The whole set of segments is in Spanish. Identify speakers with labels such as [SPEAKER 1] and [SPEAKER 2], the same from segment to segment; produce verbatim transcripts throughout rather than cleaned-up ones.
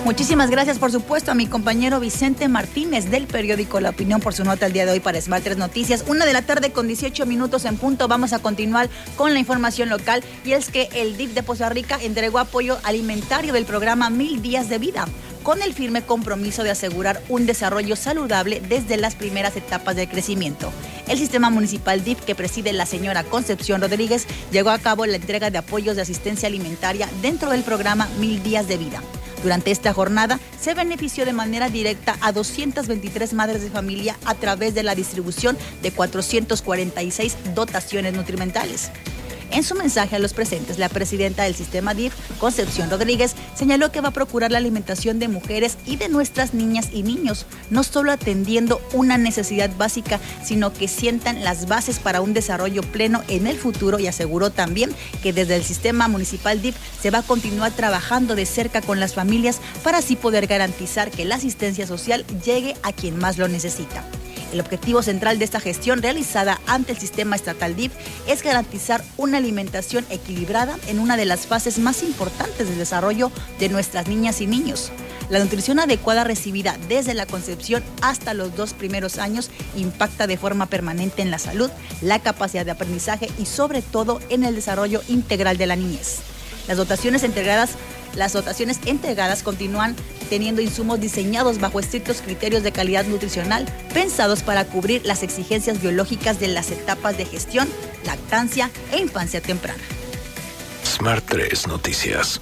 [SPEAKER 1] Muchísimas gracias, por supuesto, a mi compañero Vicente Martínez del periódico La Opinión por su nota el día de hoy para Smart tres Noticias. Una de la tarde con dieciocho minutos en punto. Vamos a continuar con la información local, y es que el D I F de Poza Rica entregó apoyo alimentario del programa Mil Días de Vida, con el firme compromiso de asegurar un desarrollo saludable desde las primeras etapas del crecimiento. El sistema municipal D I F, que preside la señora Concepción Rodríguez, llevó a cabo la entrega de apoyos de asistencia alimentaria dentro del programa Mil Días de Vida. Durante esta jornada se benefició de manera directa a doscientas veintitrés madres de familia a través de la distribución de cuatrocientas cuarenta y seis dotaciones nutrimentales. En su mensaje a los presentes, la presidenta del sistema D I F, Concepción Rodríguez, señaló que va a procurar la alimentación de mujeres y de nuestras niñas y niños, no solo atendiendo una necesidad básica, sino que sientan las bases para un desarrollo pleno en el futuro, y aseguró también que desde el sistema municipal D I F se va a continuar trabajando de cerca con las familias para así poder garantizar que la asistencia social llegue a quien más lo necesita. El objetivo central de esta gestión realizada ante el sistema estatal D I F es garantizar una alimentación equilibrada en una de las fases más importantes del desarrollo de nuestras niñas y niños. La nutrición adecuada recibida desde la concepción hasta los dos primeros años impacta de forma permanente en la salud, la capacidad de aprendizaje y sobre todo en el desarrollo integral de la niñez. Las dotaciones entregadas, las dotaciones entregadas continúan teniendo insumos diseñados bajo estrictos criterios de calidad nutricional, pensados para cubrir las exigencias biológicas de las etapas de gestión, lactancia e infancia temprana.
[SPEAKER 2] Smart tres Noticias.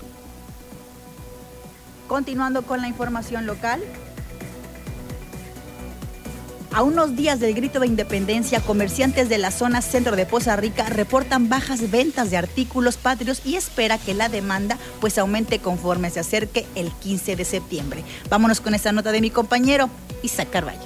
[SPEAKER 1] Continuando con la información local. A unos días del grito de independencia, comerciantes de la zona centro de Poza Rica reportan bajas ventas de artículos patrios y espera que la demanda pues aumente conforme se acerque el quince de septiembre. Vámonos con esta nota de mi compañero Isaac Carballo.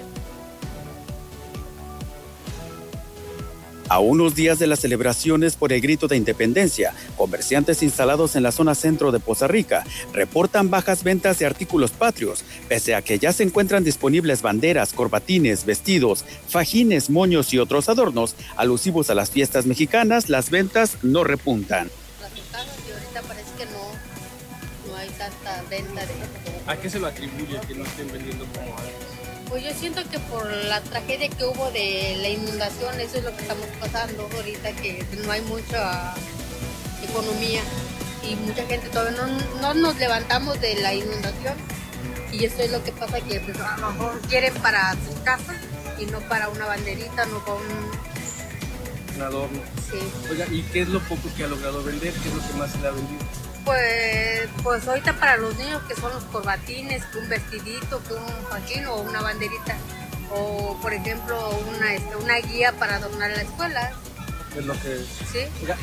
[SPEAKER 3] A unos días de las celebraciones por el grito de independencia, comerciantes instalados en la zona centro de Poza Rica reportan bajas ventas de artículos patrios, pese a que ya se encuentran disponibles banderas, corbatines, vestidos, fajines, moños y otros adornos alusivos a las fiestas mexicanas. Las ventas no repuntan.
[SPEAKER 4] Las ventanas, y ahorita parece que no, no hay tanta venta de...
[SPEAKER 5] ¿A qué se lo atribuye que no estén vendiendo como antes?
[SPEAKER 4] Pues yo siento que por la tragedia que hubo de la inundación, eso es lo que estamos pasando ahorita, que no hay mucha economía y mucha gente todavía no, no nos levantamos de la inundación, y eso es lo que pasa, que pues, a lo mejor quieren para sus casas y no para una banderita, no para un...
[SPEAKER 5] Un adorno.
[SPEAKER 4] Sí.
[SPEAKER 5] Oiga, ¿y qué es lo poco que ha logrado vender? ¿Qué es lo que más se le ha vendido?
[SPEAKER 4] Pues, pues ahorita para los niños, que son los corbatines, que un vestidito, que un fajín o una banderita, o por ejemplo una, este, una guía para adornar la escuela.
[SPEAKER 5] Es lo que...
[SPEAKER 4] Sí.
[SPEAKER 5] Oiga,